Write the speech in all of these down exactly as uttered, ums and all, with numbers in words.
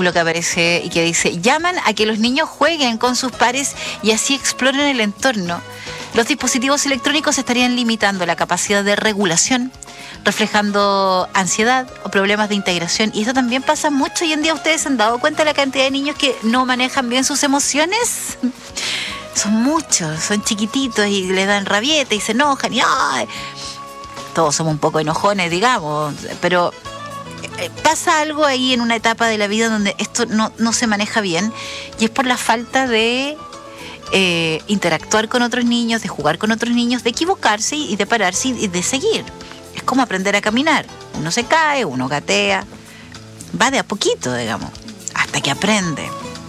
artículo que aparece y que dice: llaman a que los niños jueguen con sus pares y así exploren el entorno. Los dispositivos electrónicos estarían limitando la capacidad de regulación, reflejando ansiedad o problemas de integración. Y esto también pasa mucho hoy en día. ¿Ustedes se han dado cuenta de la cantidad de niños que no manejan bien sus emociones? Son muchos, son chiquititos y les dan rabieta y se enojan y ¡ay! Todos somos un poco enojones, digamos, pero pasa algo ahí en una etapa de la vida donde esto no, no se maneja bien, y es por la falta de eh, interactuar con otros niños, de jugar con otros niños, de equivocarse y de pararse y de seguir. Es como aprender a caminar. Uno se cae, uno gatea, va de a poquito, digamos, hasta que aprende.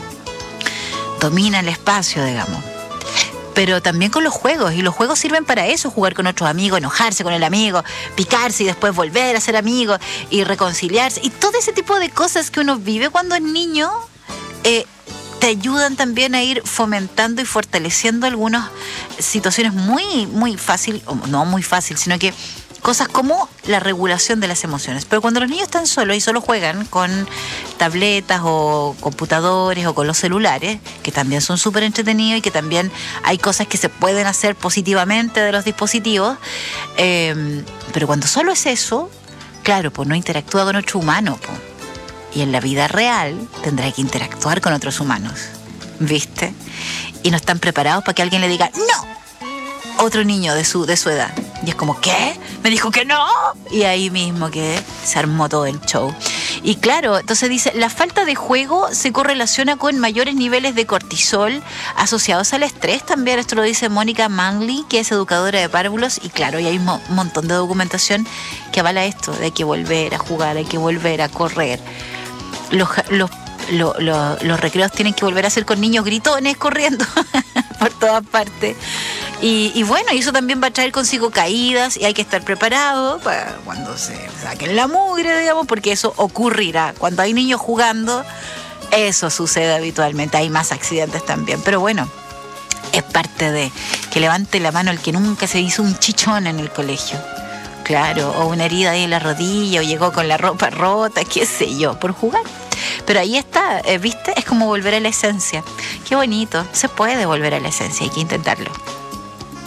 Domina el espacio, digamos. Pero también con los juegos, y los juegos sirven para eso: jugar con otros amigos, enojarse con el amigo, picarse y después volver a ser amigos y reconciliarse, y todo ese tipo de cosas que uno vive cuando es niño, eh, te ayudan también a ir fomentando y fortaleciendo algunas situaciones muy, muy fácil, no muy fácil, sino que cosas como la regulación de las emociones. Pero cuando los niños están solos y solo juegan con tabletas o computadores o con los celulares, que también son súper entretenidos y que también hay cosas que se pueden hacer positivamente de los dispositivos, eh, pero cuando solo es eso, claro, pues no interactúa con otro humano, pues. Y en la vida real tendrá que interactuar con otros humanos, ¿viste? Y no están preparados para que alguien le diga ¡no! Otro niño de su, de su edad. Y es como, ¿qué? Me dijo que no. Y ahí mismo que se armó todo el show. Y claro, entonces dice, la falta de juego se correlaciona con mayores niveles de cortisol asociados al estrés también. Esto lo dice Mónica Manley, que es educadora de párvulos. Y claro, y hay un mo- montón de documentación que avala esto, de hay que volver a jugar, hay que volver a correr. Los, los, lo, lo, los recreos tienen que volver a ser con niños gritones corriendo por todas partes. Y, y bueno, y eso también va a traer consigo caídas, y hay que estar preparado para cuando se saquen la mugre, digamos, porque eso ocurrirá. Cuando hay niños jugando, eso sucede habitualmente. Hay más accidentes también, pero bueno, es parte de que levante la mano el que nunca se hizo un chichón en el colegio. Claro, o una herida ahí en la rodilla, o llegó con la ropa rota, qué sé yo, por jugar. Pero ahí está, ¿viste? Es como volver a la esencia. Qué bonito, se puede volver a la esencia, hay que intentarlo.